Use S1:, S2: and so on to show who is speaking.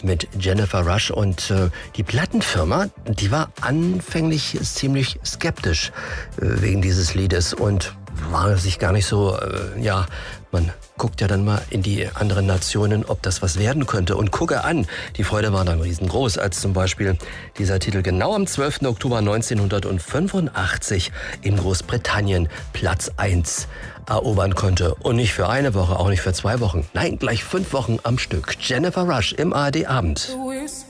S1: mit Jennifer Rush. Und die Plattenfirma, die war anfänglich ziemlich skeptisch wegen dieses Liedes und war sich gar nicht so, man guckt ja dann mal in die anderen Nationen, ob das was werden könnte. Und gucke an, die Freude war dann riesengroß, als zum Beispiel dieser Titel genau am 12. Oktober 1985 in Großbritannien Platz 1 erobern konnte. Und nicht für eine Woche, auch nicht für 2 Wochen. Nein, gleich 5 Wochen am Stück. Jennifer Rush im ARD Abend.